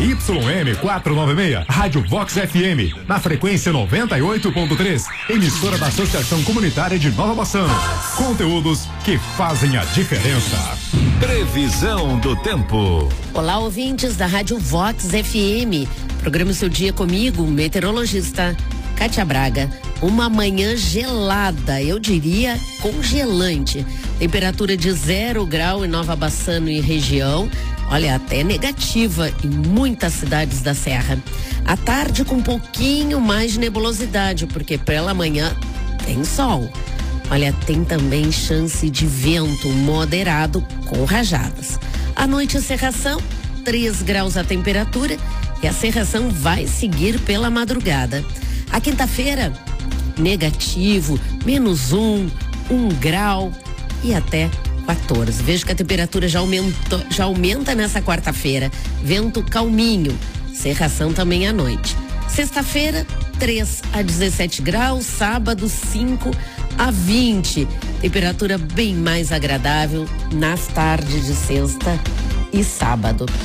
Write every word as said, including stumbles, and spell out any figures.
Y M quatrocentos e noventa e seis, Rádio Vox F M, na frequência noventa e oito ponto três, emissora da Associação Comunitária de Nova Bassano. Conteúdos que fazem a diferença. Previsão do tempo. Olá, ouvintes da Rádio Vox F M. Programa o seu dia comigo, meteorologista Kátia Braga. Uma manhã gelada, eu diria congelante. Temperatura de zero grau em Nova Bassano e região. Olha, até negativa em muitas cidades da Serra. À tarde com um pouquinho mais de nebulosidade, porque pela manhã tem sol. Olha, tem também chance de vento moderado com rajadas. À noite a cerração, três graus a temperatura e a cerração vai seguir pela madrugada. A quinta-feira, negativo, menos um, um grau e até quatorze. Vejo que a temperatura já aumentou, já aumenta nessa quarta-feira. Vento calminho, cerração também à noite. Sexta-feira, três a dezessete graus, sábado cinco a vinte. Temperatura bem mais agradável nas tardes de sexta e sábado.